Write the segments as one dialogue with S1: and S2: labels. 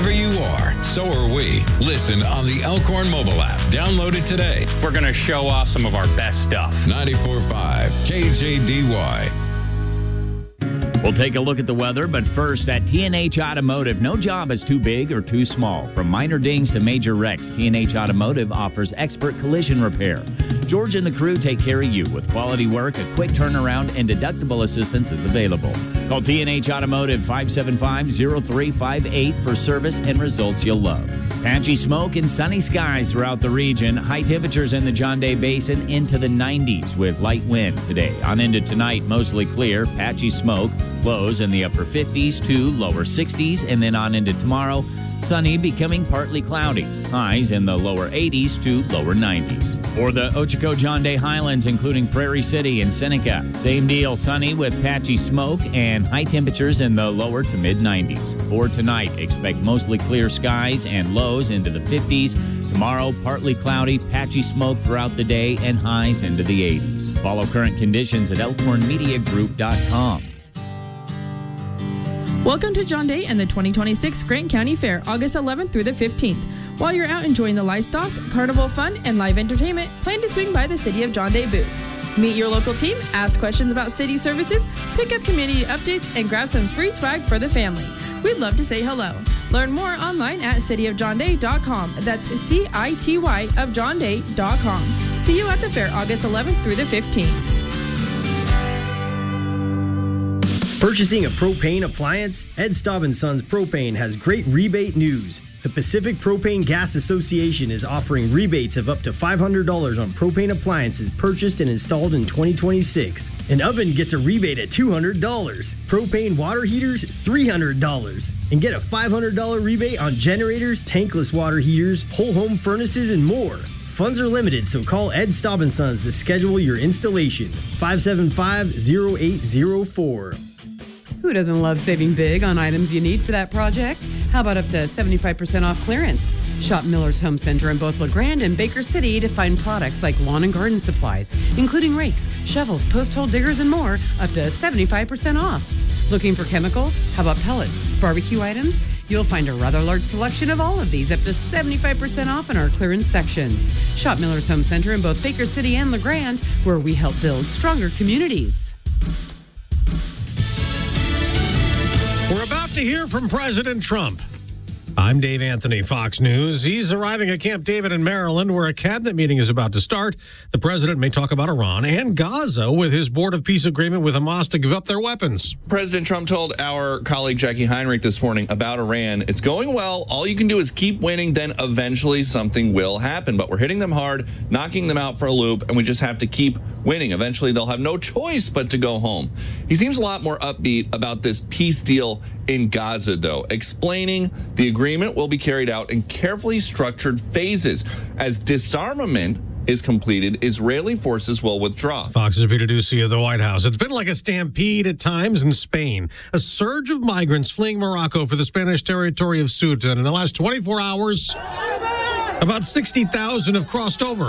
S1: Wherever you are, so are we. Listen on the Elkhorn mobile app. Download it today.
S2: We're going to show off some of our best stuff.
S1: 94.5 KJDY.
S3: We'll take a look at the weather, but first at T&H Automotive, no job is too big or too small. From minor dings to major wrecks, T&H Automotive offers expert collision repair. George and the crew take care of you with quality work, a quick turnaround, and deductible assistance is available. Call T&H Automotive 575-0358 for service and results you'll love. Patchy smoke and sunny skies throughout the region. High temperatures in the John Day Basin into the 90s with light wind today. On into tonight, mostly clear. Patchy smoke. Lows in the upper 50s to lower 60s, and then on into tomorrow, sunny becoming partly cloudy. Highs in the lower 80s to lower 90s. For the Ochoco John Day Highlands, including Prairie City and Seneca, same deal, sunny with patchy smoke and high temperatures in the lower to mid 90s. For tonight, expect mostly clear skies and lows into the 50s. Tomorrow, partly cloudy, patchy smoke throughout the day, and highs into the 80s. Follow current conditions at elkhornmediagroup.com.
S4: Welcome to John Day and the 2026 Grant County Fair, August 11th through the 15th. While you're out enjoying the livestock, carnival fun, and live entertainment, plan to swing by the City of John Day booth. Meet your local team, ask questions about city services, pick up community updates, and grab some free swag for the family. We'd love to say hello. Learn more online at cityofjohnday.com. That's CITY of johnday.com. See you at the fair August 11th through the 15th.
S5: Purchasing a propane appliance? Ed Staub & Sons Propane has great rebate news. The Pacific Propane Gas Association is offering rebates of up to $500 on propane appliances purchased and installed in 2026. An oven gets a rebate at $200. Propane water heaters, $300. And get a $500 rebate on generators, tankless water heaters, whole home furnaces, and more. Funds are limited, so call Ed Staub & Sons to schedule your installation. 575-0804.
S6: Who doesn't love saving big on items you need for that project? How about up to 75% off clearance? Shop Miller's Home Center in both LeGrand and Baker City to find products like lawn and garden supplies, including rakes, shovels, post-hole diggers, and more, up to 75% off. Looking for chemicals? How about pellets, barbecue items? You'll find a rather large selection of all of these, up to 75% off in our clearance sections. Shop Miller's Home Center in both Baker City and LeGrand, where we help build stronger communities.
S7: We're about to hear from President Trump. I'm Dave Anthony, Fox News. He's arriving at Camp David in Maryland, where a cabinet meeting is about to start. The president may talk about Iran and Gaza with his Board of Peace agreement with Hamas to give up their weapons.
S8: President Trump told our colleague Jackie Heinrich this morning about Iran. It's going well. All you can do is keep winning, then eventually something will happen. But we're hitting them hard, knocking them out for a loop, and we just have to keep winning. Eventually, they'll have no choice but to go home. He seems a lot more upbeat about this peace deal in Gaza, though, explaining the agreement will be carried out in carefully structured phases. As disarmament is completed, Israeli forces will withdraw.
S7: Fox's Peter Ducey of the White House. It's been like a stampede at times in Spain. A surge of migrants fleeing Morocco for the Spanish territory of Ceuta. And in the last 24 hours, about 60,000 have crossed over.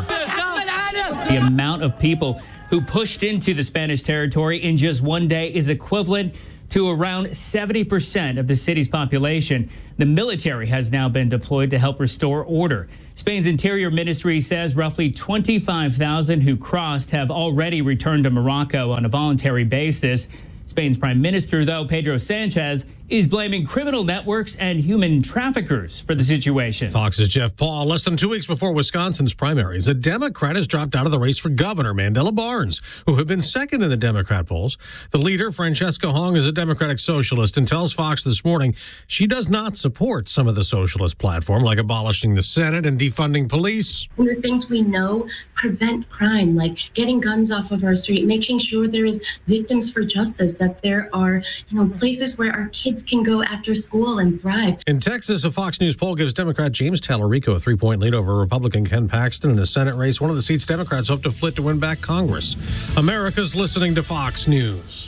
S9: The amount of people who pushed into the Spanish territory in just one day is equivalent to around 70% of the city's population. The military has now been deployed to help restore order. Spain's Interior Ministry says roughly 25,000 who crossed have already returned to Morocco on a voluntary basis. Spain's Prime Minister, though, Pedro Sanchez, is blaming criminal networks and human traffickers for the situation.
S7: Fox's Jeff Paul. Less than 2 weeks before Wisconsin's primaries, a Democrat has dropped out of the race for governor, Mandela Barnes, who had been second in the Democrat polls. The leader, Francesca Hong, is a Democratic socialist and tells Fox this morning she does not support some of the socialist platform, like abolishing the Senate and defunding police.
S10: And the things we know prevent crime, like getting guns off of our street, making sure there is victims for justice, that there are, places where our kids can go after school and thrive.
S7: In Texas, a Fox News poll gives Democrat James Tallarico a 3-point lead over Republican Ken Paxton in the Senate race, one of the seats Democrats hope to flip to win back Congress. America's listening to Fox News.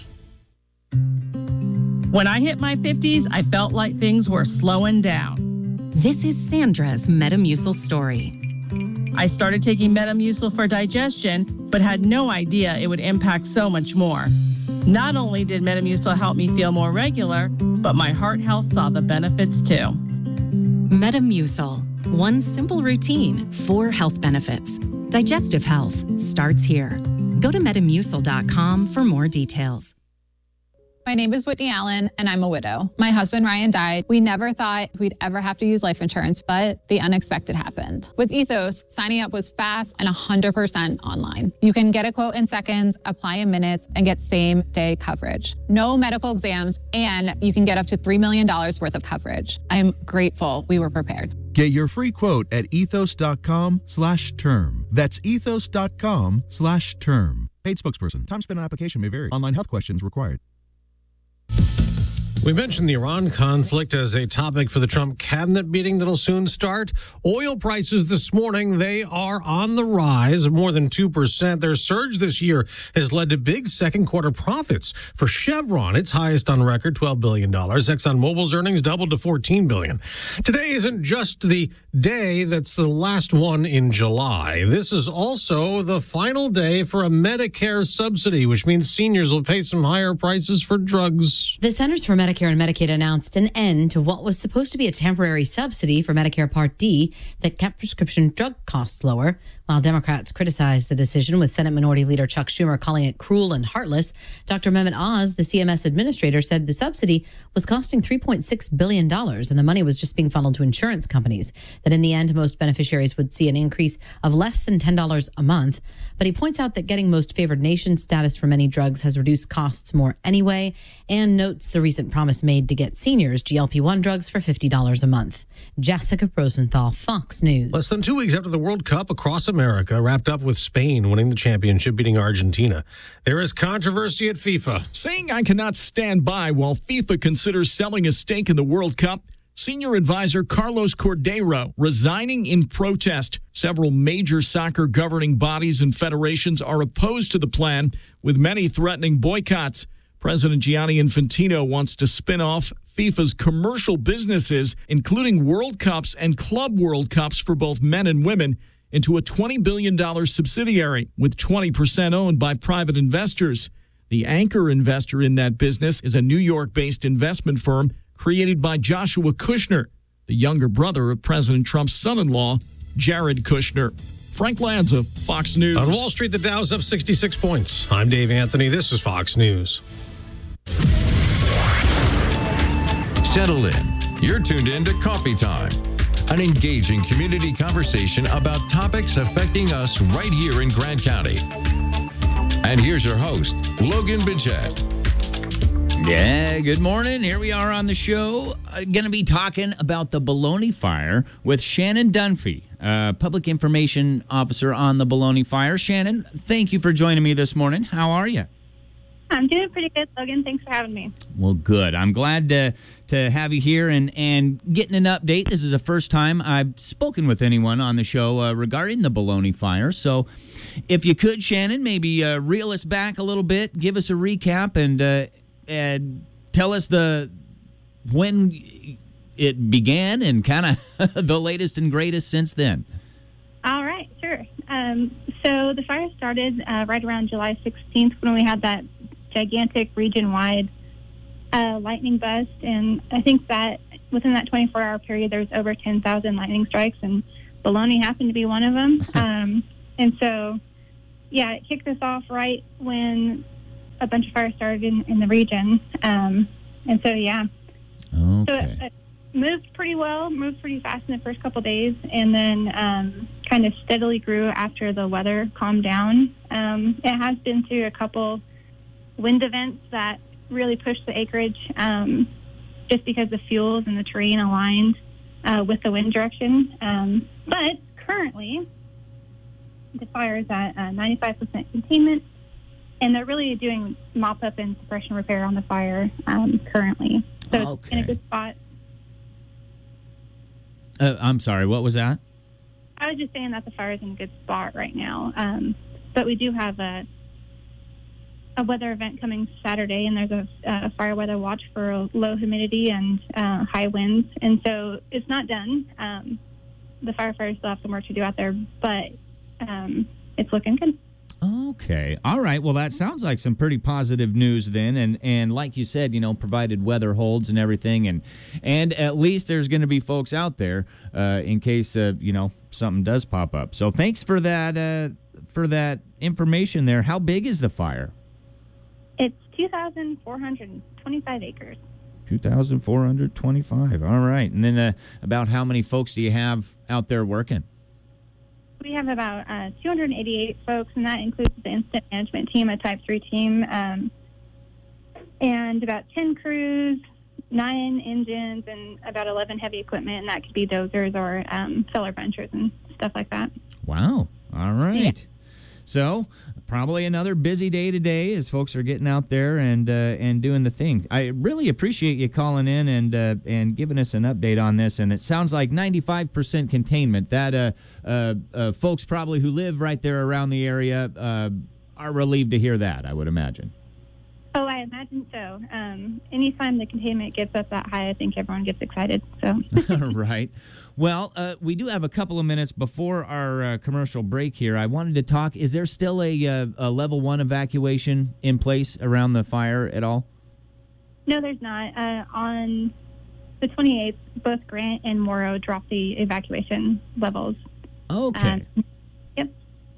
S11: When I hit my 50s, I felt like things were slowing down.
S12: This is Sandra's Metamucil story.
S11: I started taking Metamucil for digestion, but had no idea it would impact so much more. Not only did Metamucil help me feel more regular, but my heart health saw the benefits too.
S12: Metamucil. One simple routine, 4 health benefits. Digestive health starts here. Go to metamucil.com for more details.
S13: My name is Whitney Allen, and I'm a widow. My husband, Ryan, died. We never thought we'd ever have to use life insurance, but the unexpected happened. With Ethos, signing up was fast and 100% online. You can get a quote in seconds, apply in minutes, and get same-day coverage. No medical exams, and you can get up to $3 million worth of coverage. I'm grateful we were prepared.
S14: Get your free quote at ethos.com/term. That's ethos.com/term. Paid spokesperson. Time spent on application may vary. Online health questions required.
S7: We mentioned the Iran conflict as a topic for the Trump cabinet meeting that'll soon start. Oil prices this morning, they are on the rise, more than 2%. Their surge this year has led to big second quarter profits. For Chevron, its highest on record, $12 billion. ExxonMobil's earnings doubled to $14 billion. Today isn't just the day that's the last one in July. This is also the final day for a Medicare subsidy, which means seniors will pay some higher prices for drugs.
S15: The Centers for Medicare and Medicaid announced an end to what was supposed to be a temporary subsidy for Medicare Part D that kept prescription drug costs lower. While Democrats criticized the decision, with Senate Minority Leader Chuck Schumer calling it cruel and heartless, Dr. Mehmet Oz, the CMS administrator, said the subsidy was costing $3.6 billion and the money was just being funneled to insurance companies. That in the end, most beneficiaries would see an increase of less than $10 a month. But he points out that getting most favored nation status for many drugs has reduced costs more anyway, and notes the recent promise made to get seniors GLP-1 drugs for $50 a month. Jessica Rosenthal, Fox News.
S7: Less than 2 weeks after the World Cup across America wrapped up with Spain winning the championship, beating Argentina, there is controversy at FIFA.
S16: Saying I cannot stand by while FIFA considers selling a stake in the World Cup, senior advisor Carlos Cordero resigning in protest. Several major soccer governing bodies and federations are opposed to the plan, with many threatening boycotts. President Gianni Infantino wants to spin off FIFA's commercial businesses, including World Cups and Club World Cups for both men and women, into a $20 billion subsidiary, with 20% owned by private investors. The anchor investor in that business is a New York-based investment firm created by Joshua Kushner, the younger brother of President Trump's son-in-law, Jared Kushner. Frank Lanza, Fox News.
S7: On Wall Street, the Dow's up 66 points. I'm Dave Anthony. This is Fox News.
S1: Settle in. You're tuned in to Coffee Time, an engaging community conversation about topics affecting us right here in Grant County. And here's your host, Logan Bidget.
S3: Yeah, good morning. Here we are on the show. Going to be talking about the Bologna fire with Shannon Dunphy, public information officer on the Bologna fire. Shannon, thank you for joining me this morning. How are you?
S17: I'm doing pretty good, Logan. Thanks for having me.
S3: Well, good. I'm glad to have you here and getting an update. This is the first time I've spoken with anyone on the show regarding the Bologna fire. So if you could, Shannon, maybe reel us back a little bit, give us a recap, and tell us when it began and kind of the latest and greatest since then.
S17: All right, sure. So the fire started right around July 16th when we had that gigantic region-wide lightning bust, and I think that within that 24-hour period, there was over 10,000 lightning strikes, and Bologna happened to be one of them. And so, yeah, it kicked us off right when a bunch of fires started in the region. And so, yeah.
S3: Okay.
S17: So it moved pretty well, moved pretty fast in the first couple of days, and then kind of steadily grew after the weather calmed down. It has been through a couple wind events that really pushed the acreage just because the fuels and the terrain aligned with the wind direction. But currently, the fire is at 95% containment, and they're really doing mop-up and suppression repair on the fire currently. So It's in a good spot.
S3: I'm sorry, what was that?
S17: I was just saying that the fire is in a good spot right now. But we do have a weather event coming Saturday, and there's a fire weather watch for low humidity and high winds. And so it's not done. The firefighters still have some work to do out there, but it's looking good.
S3: Okay. All right. Well, that sounds like some pretty positive news then. And like you said, provided weather holds and everything, and at least there's going to be folks out there in case, something does pop up. So thanks for that information there. How big is the fire?
S17: It's 2,425 acres.
S3: 2,425. All right. And then about how many folks do you have out there working?
S17: We have about 288 folks, and that includes the incident management team, a Type 3 team, and about 10 crews, 9 engines, and about 11 heavy equipment, and that could be dozers or filler benchers and stuff like that.
S3: Wow. All right.
S17: Yeah.
S3: So probably another busy day today as folks are getting out there and doing the thing. I really appreciate you calling in and giving us an update on this. And it sounds like 95% containment. That folks probably who live right there around the area are relieved to hear that, I would imagine.
S17: Oh, I imagine so. Anytime the containment gets up that high, I think everyone gets excited. So
S3: Right. Well, we do have a couple of minutes before our commercial break here. I wanted to talk. Is there still a level 1 evacuation in place around the fire at all?
S17: No, there's not. On the 28th, both Grant and Morrow dropped the evacuation levels.
S3: Okay.
S17: Yep.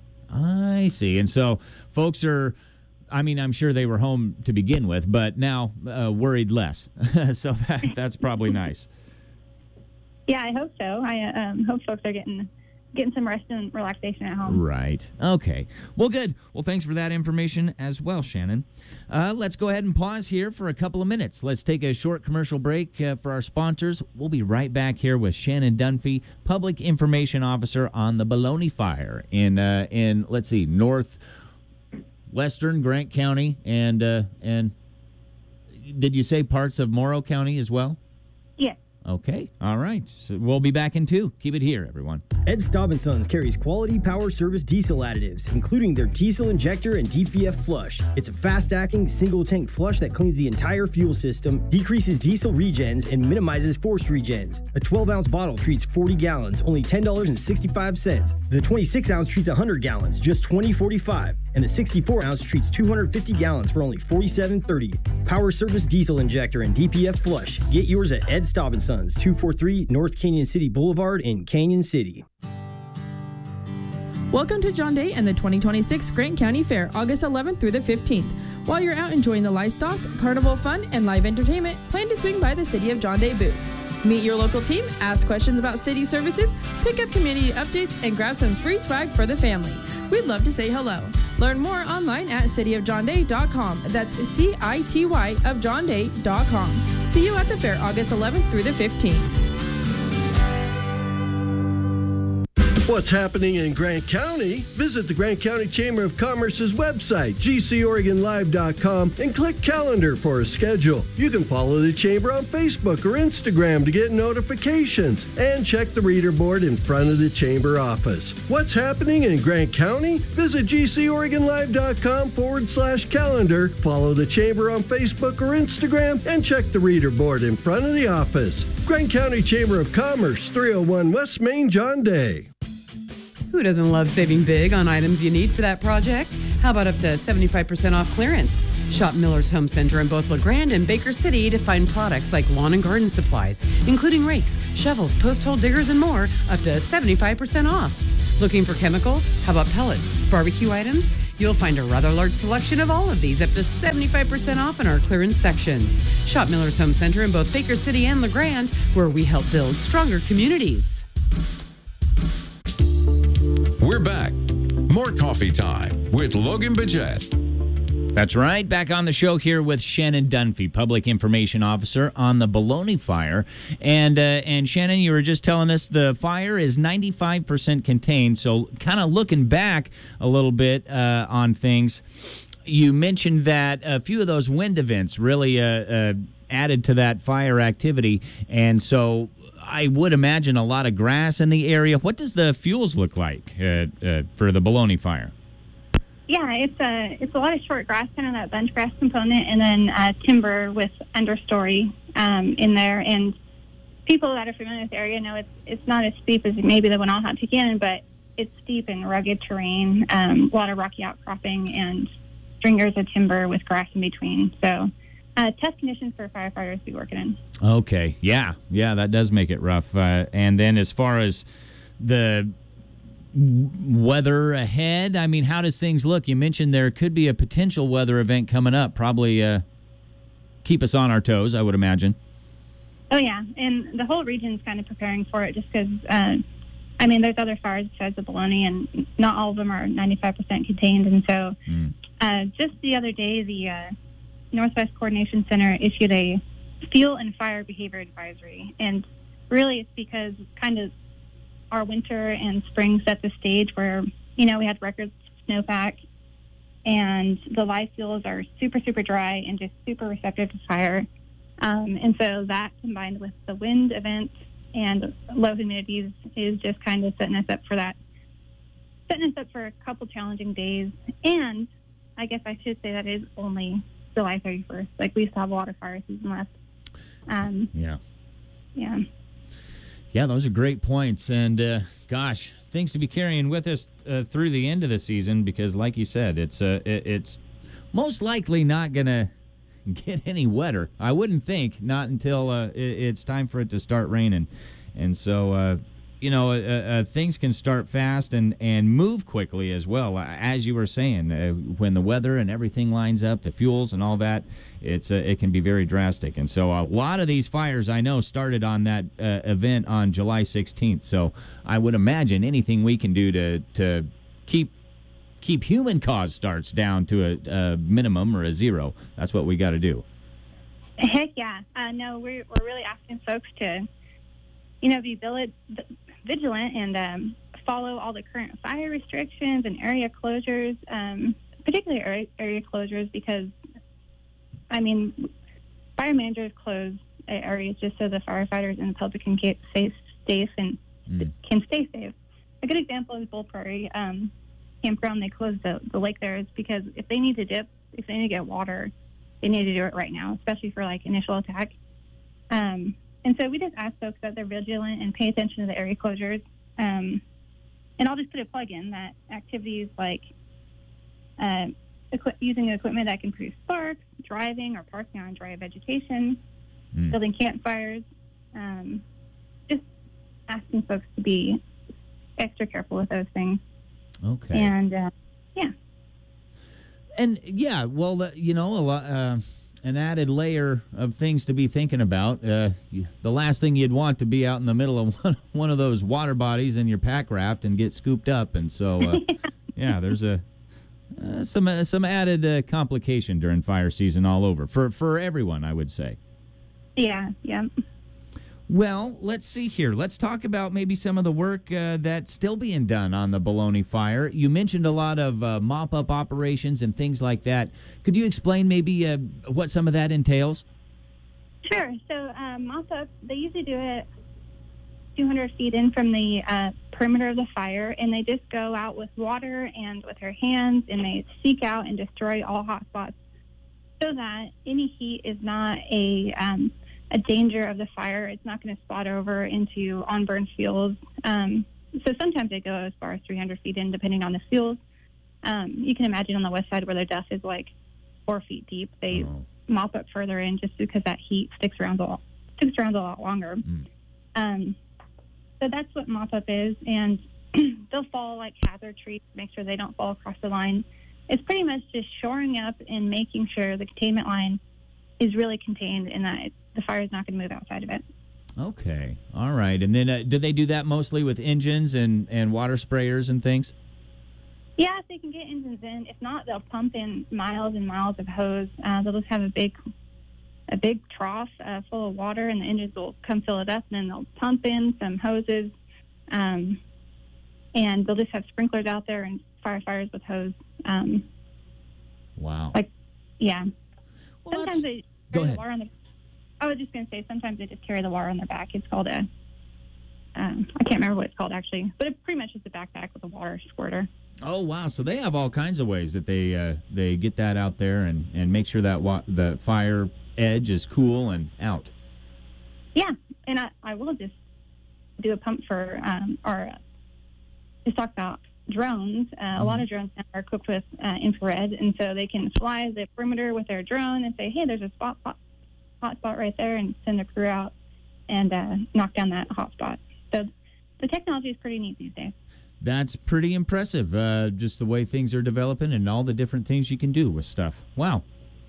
S3: I see. And so folks are, I'm sure they were home to begin with, but now worried less. So that's probably nice.
S17: Yeah, I hope so. I hope folks are getting some rest and relaxation at home.
S3: Right. Okay. Well, good. Well, thanks for that information as well, Shannon. Let's go ahead and pause here for a couple of minutes. Let's take a short commercial break for our sponsors. We'll be right back here with Shannon Dunphy, Public Information Officer on the Baloney Fire in let's see, northwestern Grant County and did you say parts of Morrow County as well?
S17: Yes.
S3: Okay. All right. So we'll be back in 2. Keep it here, everyone.
S5: Ed Staub & Sons carries quality power service diesel additives, including their diesel injector and DPF flush. It's a fast-acting, single-tank flush that cleans the entire fuel system, decreases diesel regens, and minimizes forced regens. A 12-ounce bottle treats 40 gallons, only $10.65. The 26-ounce treats 100 gallons, just $20.45. And the 64-ounce treats 250 gallons for only $47.30. Power service diesel injector and DPF flush. Get yours at Ed Staub & Sons, 243 North Canyon City Boulevard in Canyon City.
S4: Welcome to John Day and the 2026 Grant County Fair, August 11th through the 15th. While you're out enjoying the livestock, carnival fun, and live entertainment, plan to swing by the City of John Day booth. Meet your local team, ask questions about city services, pick up community updates, and grab some free swag for the family. We'd love to say hello. Learn more online at cityofjohnday.com. That's CITY of johnday.com. See you at the fair August 11th through the 15th.
S18: What's happening in Grant County? Visit the Grant County Chamber of Commerce's website, gcoregonlive.com, and click calendar for a schedule. You can follow the Chamber on Facebook or Instagram to get notifications, and check the reader board in front of the Chamber office. What's happening in Grant County? Visit gcoregonlive.com/calendar, follow the Chamber on Facebook or Instagram, and check the reader board in front of the office. Grant County Chamber of Commerce, 301 West Main, John Day.
S6: Who doesn't love saving big on items you need for that project? How about up to 75% off clearance? Shop Miller's Home Center in both LeGrand and Baker City to find products like lawn and garden supplies, including rakes, shovels, post hole diggers, and more, up to 75% off. Looking for chemicals? How about pellets, barbecue items? You'll find a rather large selection of all of these up to 75% off in our clearance sections. Shop Miller's Home Center in both Baker City and LeGrand, where we help build stronger communities.
S1: We're back. More Coffee Time with Logan Bidget.
S3: That's right. Back on the show here with Shannon Dunphy, Public Information Officer on the Baloney Fire. And Shannon, you were just telling us the fire is 95% contained. So kind of looking back a little bit on things, you mentioned that a few of those wind events really added to that fire activity. And so I would imagine a lot of grass in the area. What does the fuels look like for the Baloney Fire?
S17: Yeah, it's a lot of short grass, kind of that bench grass component, and then timber with understory in there. And people that are familiar with the area know it's not as steep as maybe the one I'll have to get in, but it's steep and rugged terrain, a lot of rocky outcropping and stringers of timber with grass in between. So tough conditions for firefighters to be working in.
S3: Okay. Yeah, that does make it rough. And then as far as the weather ahead, I mean, how does things look? You mentioned there could be a potential weather event coming up. Probably keep us on our toes, I would imagine.
S17: Oh, yeah. And the whole region's kind of preparing for it just because, I mean, there's other fires besides the Bologna, and not all of them are 95% contained. And so just the other day, the Northwest Coordination Center issued a fuel and fire behavior advisory. And really it's because kind of our winter and spring set the stage where, we had record snowpack, and the live fuels are super, super dry and just super receptive to fire. And so that combined with the wind event and low humidities is just kind of setting us up for a couple challenging days. And I guess I should say that is only July 31st. Like, we still have a lot of fire season left.
S3: Yeah, those are great points. And gosh, things to be carrying with us through the end of the season, because like you said, it's most likely not going to get any wetter. I wouldn't think, not until it's time for it to start raining. And so, things can start fast and move quickly as well. As you were saying, when the weather and everything lines up, the fuels and all that, it can be very drastic. And so a lot of these fires, I know, started on that event on July 16th. So I would imagine anything we can do to keep human cause starts down to a minimum or a zero. That's what we got to do.
S17: Heck yeah. No, we're really asking folks to, be vigilant and follow all the current fire restrictions and area closures, particularly area closures, because, I mean, fire managers close areas just so the firefighters and the public can get safe and can stay safe. A good example is Bull Prairie Campground. They closed the lake there is because if they need to dip, if they need to get water, they need to do it right now, especially for like initial attack. And so we just ask folks that they're vigilant and pay attention to the area closures. And I'll just put a plug in that activities like using equipment that can produce sparks, driving or parking on dry vegetation, building campfires, just asking folks to be extra careful with those things.
S3: Okay.
S17: And,
S3: And, well, a lot... an added layer of things to be thinking about. The last thing you'd want to be out in the middle of one of those water bodies in your pack raft and get scooped up. And so, there's some added complication during fire season all over for everyone, I would say.
S17: Yeah.
S3: Well, let's see here. Let's talk about maybe some of the work that's still being done on the Bologna fire. You mentioned a lot of mop-up operations and things like that. Could you explain maybe what some of that entails?
S17: Sure. So mop-up, they usually do it 200 feet in from the perimeter of the fire, and they just go out with water and with their hands, and they seek out and destroy all hot spots so that any heat is not a danger of the fire. It's not going to spot over into on-burn fuels. So sometimes they go as far as 300 feet in, depending on the fuels. You can imagine on the west side where their dust is like 4 feet deep, they mop up further in just because that heat sticks around a lot longer. So that's what mop up is, and they'll fall like hazard trees to make sure they don't fall across the line. It's pretty much just shoring up and making sure the containment line is really contained and that the fire is not going to move outside of it.
S3: Okay. All right. And then do they do that mostly with engines and water sprayers and things?
S17: Yeah, if they can get engines in. If not, they'll pump in miles and miles of hose. They'll just have a big trough full of water, and the engines will come fill it up, and then they'll pump in some hoses, and they'll just have sprinklers out there and firefighters with hose.
S3: Wow.
S17: Well, sometimes they carry the water on I was just going to say sometimes they just carry the water on their back. It's called I can't remember what it's called actually, but it pretty much is a backpack with a water squirter.
S3: Oh, wow. So they have all kinds of ways that they get that out there and make sure that the fire edge is cool and out. Yeah,
S17: and I will just do a pump for our just talk about drones. A lot of drones now are equipped with infrared, and so they can fly the perimeter with their drone and say, hey, there's a hot spot right there, and send the crew out and knock down that hot spot. So the technology is pretty neat these days.
S3: That's pretty impressive, just the way things are developing and all the different things you can do with stuff. Wow.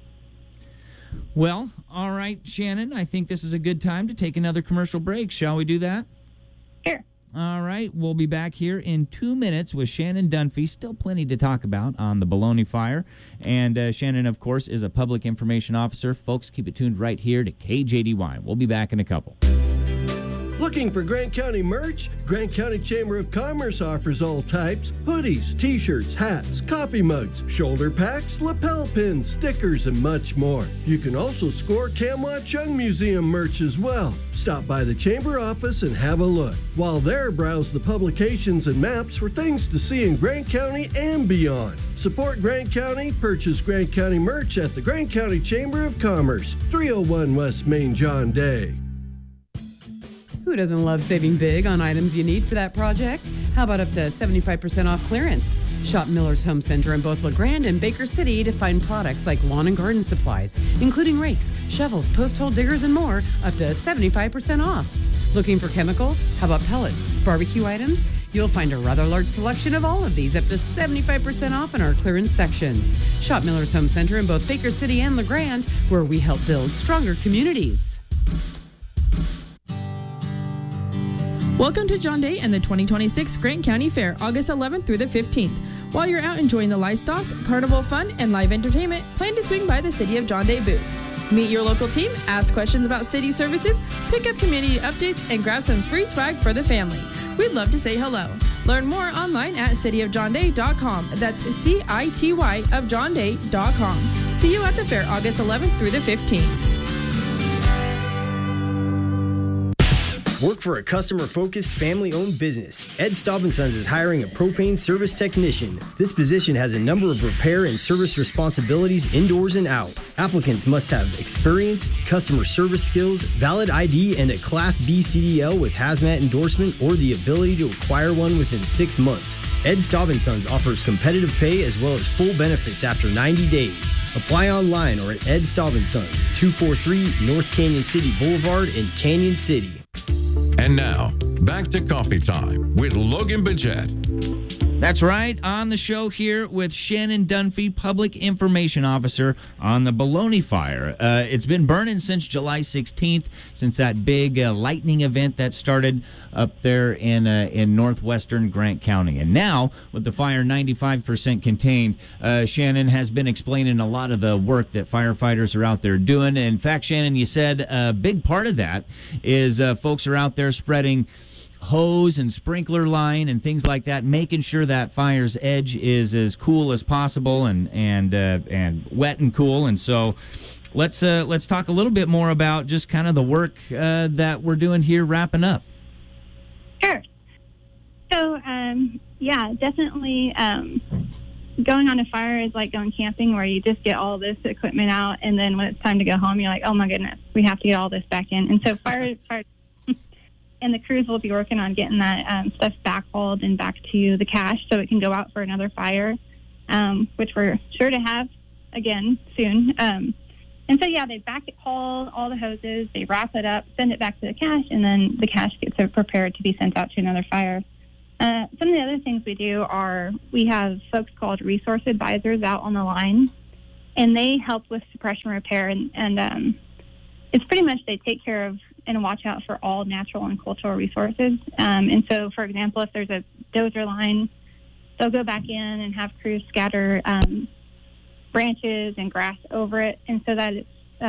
S3: Well, all right, Shannon, I think this is a good time to take another commercial break. Shall we do that?
S17: Sure.
S3: All right, we'll be back here in 2 minutes with Shannon Dunphy. Still plenty to talk about on the Baloney Fire. And Shannon, of course, is a public information officer. Folks, keep it tuned right here to KJDY. We'll be back in a couple.
S18: Looking for Grant County merch? Grant County Chamber of Commerce offers all types: hoodies, t-shirts, hats, coffee mugs, shoulder packs, lapel pins, stickers, and much more. You can also score Camelot Chung Museum merch as well. Stop by the Chamber office and have a look. While there, browse the publications and maps for things to see in Grant County and beyond. Support Grant County, purchase Grant County merch at the Grant County Chamber of Commerce, 301 West Main John Day.
S6: Who doesn't love saving big on items you need for that project? How about up to 75% off clearance? Shop Miller's Home Center in both LeGrand and Baker City to find products like lawn and garden supplies, including rakes, shovels, post hole diggers, and more, up to 75% off. Looking for chemicals? How about pellets, barbecue items? You'll find a rather large selection of all of these, up to 75% off in our clearance sections. Shop Miller's Home Center in both Baker City and LeGrand, where we help build stronger communities.
S4: Welcome to John Day and the 2026 Grant County Fair, August 11th through the 15th. While you're out enjoying the livestock, carnival fun, and live entertainment, plan to swing by the City of John Day booth. Meet your local team, ask questions about city services, pick up community updates, and grab some free swag for the family. We'd love to say hello. Learn more online at cityofjohnday.com. That's CITY of johnday.com. See you at the fair August 11th through the 15th.
S5: Work for a customer-focused, family-owned business. Ed Staub & Sons is hiring a propane service technician. This position has a number of repair and service responsibilities indoors and out. Applicants must have experience, customer service skills, valid ID, and a Class B CDL with hazmat endorsement or the ability to acquire one within 6 months. Ed Staub & Sons offers competitive pay as well as full benefits after 90 days. Apply online or at Ed Staub & Sons, 243 North Canyon City Boulevard in Canyon City.
S1: And now, back to Coffee Time with Logan Bajette.
S3: That's right, on the show here with Shannon Dunphy, Public Information Officer on the Baloney Fire. It's been burning since July 16th, since that big lightning event that started up there in northwestern Grant County. And now, with the fire 95% contained, Shannon has been explaining a lot of the work that firefighters are out there doing. In fact, Shannon, you said a big part of that is folks are out there spreading hose and sprinkler line and things like that, making sure that fire's edge is as cool as possible and wet and cool. And so let's talk a little bit more about just kind of the work that we're doing here wrapping up.
S17: Sure. So yeah, definitely going on a fire is like going camping, where you just get all this equipment out, and then when it's time to go home, you're like, oh my goodness, we have to get all this back in. And so fire and the crews will be working on getting that stuff backhauled and back to the cache so it can go out for another fire, which we're sure to have again soon. And so, yeah, they haul all the hoses, they wrap it up, send it back to the cache, and then the cache gets prepared to be sent out to another fire. Some of the other things we do are we have folks called resource advisors out on the line, and they help with suppression repair, and it's pretty much they take care of and watch out for all natural and cultural resources. And so, for example, if there's a dozer line, they'll go back in and have crews scatter branches and grass over it, and so that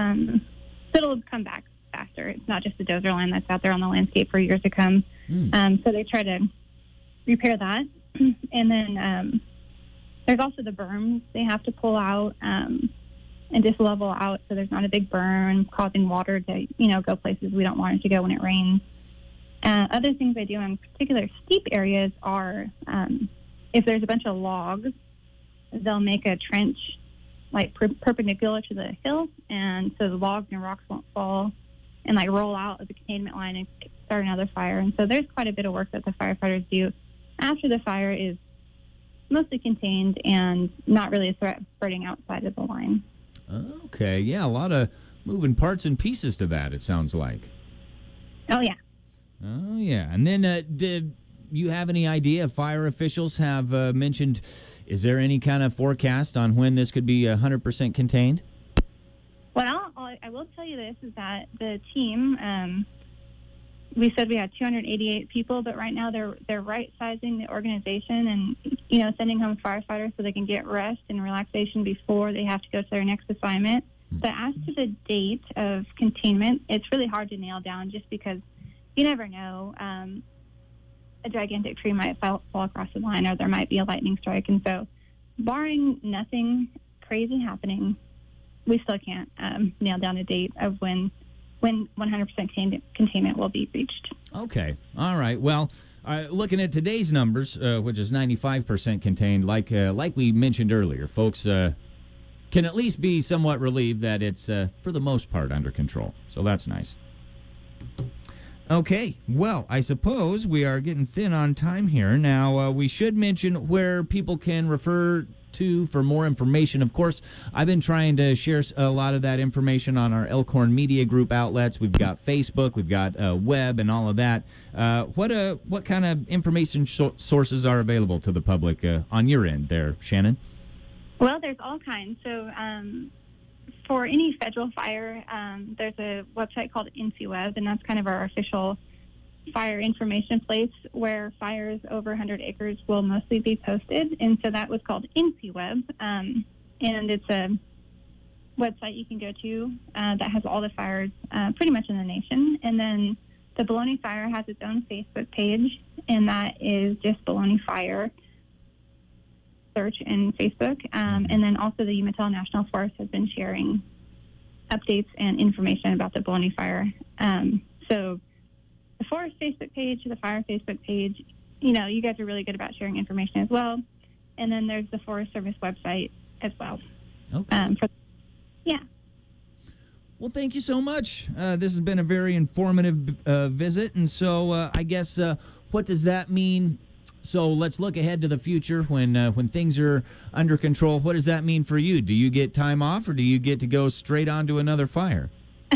S17: it'll come back faster. It's not just the dozer line that's out there on the landscape for years to come. So they try to repair that. And then there's also the berms they have to pull out and just level out so there's not a big burn causing water to, go places we don't want it to go when it rains. Other things they do in particular steep areas are if there's a bunch of logs, they'll make a trench like perpendicular to the hill, and so the logs and rocks won't fall and like roll out of the containment line and start another fire. And so there's quite a bit of work that the firefighters do after the fire is mostly contained and not really a threat spreading outside of the line.
S3: Okay, yeah, a lot of moving parts and pieces to that, it sounds like.
S17: Oh, yeah.
S3: Oh, yeah. And then did you have any idea if fire officials have mentioned, is there any kind of forecast on when this could be 100% contained?
S17: Well, I will tell you this, is that the team, we said we had 288 people, but right now they're right-sizing the organization and, sending home firefighters so they can get rest and relaxation before they have to go to their next assignment. But as to the date of containment, it's really hard to nail down just because you never know. A gigantic tree might fall across the line, or there might be a lightning strike. And so, barring nothing crazy happening, we still can't nail down a date of when 100% containment will be reached.
S3: Okay. All right. Well, looking at today's numbers, which is 95% contained, like we mentioned earlier, folks can at least be somewhat relieved that it's, for the most part, under control. So that's nice. Okay, well, I suppose we are getting thin on time here. Now, we should mention where people can refer to for more information. Of course, I've been trying to share a lot of that information on our Elkhorn Media Group outlets. We've got Facebook, we've got web, and all of that. What kind of information sources are available to the public on your end there, Shannon?
S17: Well, there's all kinds. So, for any federal fire, there's a website called INFIWeb, and that's kind of our official fire information place where fires over 100 acres will mostly be posted. And so that was called INFIWeb, and it's a website you can go to that has all the fires pretty much in the nation. And then the Bologna Fire has its own Facebook page, and that is just Bologna Fire. Search in Facebook, and then also the Umatilla National Forest has been sharing updates and information about the Bologna Fire. So the Forest Facebook page, the Fire Facebook page, you guys are really good about sharing information as well. And then there's the Forest Service website as well.
S3: Okay.
S17: Yeah.
S3: Well, thank you so much. This has been a very informative visit, and so I guess what does that mean? So let's look ahead to the future when things are under control. What does that mean for you? Do you get time off, or do you get to go straight on to another fire?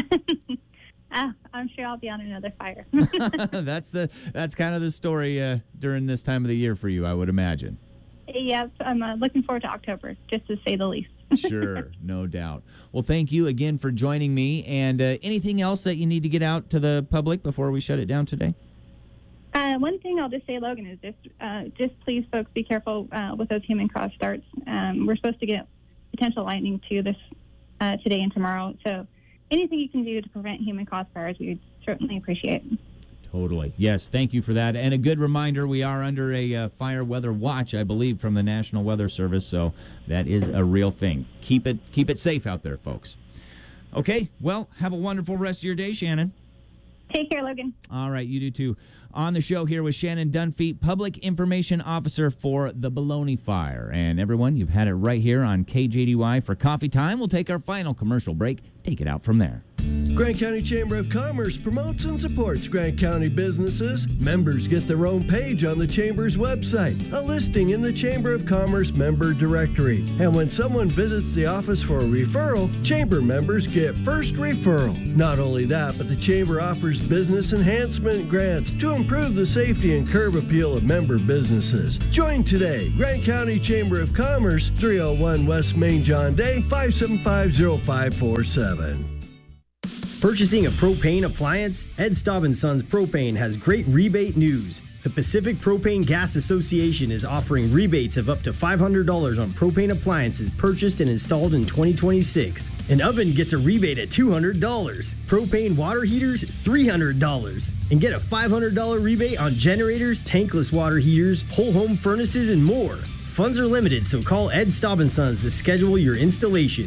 S17: I'm sure I'll be on another fire.
S3: That's kind of the story during this time of the year for you, I would imagine.
S17: Yes, I'm looking forward to October, just to say the least.
S3: Sure, no doubt. Well, thank you again for joining me. And anything else that you need to get out to the public before we shut it down today?
S17: One thing I'll just say, Logan, is just please, folks, be careful with those human-caused starts. We're supposed to get potential lightning too today and tomorrow. So anything you can do to prevent human-caused fires, we would certainly appreciate.
S3: Totally. Yes, thank you for that. And a good reminder, we are under a fire weather watch, I believe, from the National Weather Service. So that is a real thing. Keep it safe out there, folks. Okay, well, have a wonderful rest of your day, Shannon.
S17: Take care, Logan.
S3: All right, you do too. On the show here with Shannon Dunphy, Public Information Officer for the Bologna Fire. And everyone, you've had it right here on KJDY for Coffee Time. We'll take our final commercial break. Take it out from there.
S18: Grant County Chamber of Commerce promotes and supports Grant County businesses. Members get their own page on the Chamber's website, a listing in the Chamber of Commerce member directory. And when someone visits the office for a referral, Chamber members get first referral. Not only that, but the Chamber offers business enhancement grants to improve the safety and curb appeal of member businesses. Join today. Grant County Chamber of Commerce, 301 West Main John Day, 575-0547.
S5: Purchasing a propane appliance? Ed Staub & Sons Propane has great rebate news. The Pacific Propane Gas Association is offering rebates of up to $500 on propane appliances purchased and installed in 2026. An oven gets a rebate at $200. Propane water heaters, $300. And get a $500 rebate on generators, tankless water heaters, whole home furnaces, and more. Funds are limited, so call Ed Staub & Sons to schedule your installation.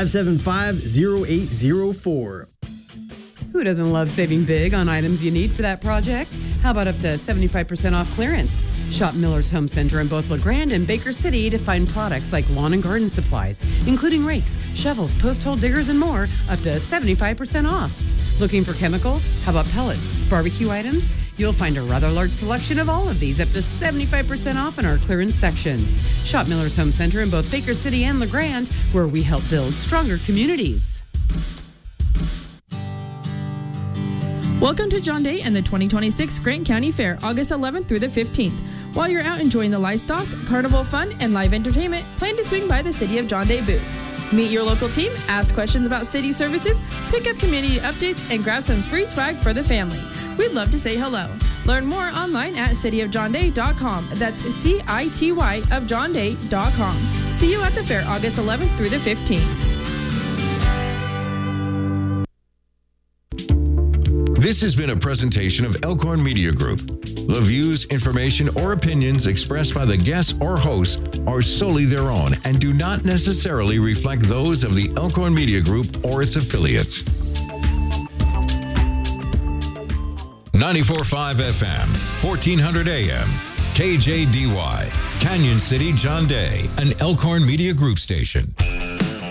S5: 575-0804.
S6: Who doesn't love saving big on items you need for that project? How about up to 75% off clearance? Shop Miller's Home Center in both LeGrand and Baker City to find products like lawn and garden supplies, including rakes, shovels, post hole diggers, and more, up to 75% off. Looking for chemicals? How about pellets, barbecue items? You'll find a rather large selection of all of these, up to 75% off in our clearance sections. Shop Miller's Home Center in both Baker City and LeGrand, where we help build stronger communities.
S4: Welcome to John Day and the 2026 Grant County Fair, August 11th through the 15th. While you're out enjoying the livestock, carnival fun, and live entertainment, plan to swing by the City of John Day booth. Meet your local team, ask questions about city services, pick up community updates, and grab some free swag for the family. We'd love to say hello. Learn more online at cityofjohnday.com. That's CITY of johnday.com. See you at the fair August 11th through the 15th.
S1: This has been a presentation of Elkhorn Media Group. The views, information, or opinions expressed by the guests or hosts are solely their own and do not necessarily reflect those of the Elkhorn Media Group or its affiliates. 94.5 FM, 1400 AM, KJDY, Canyon City, John Day, an Elkhorn Media Group station.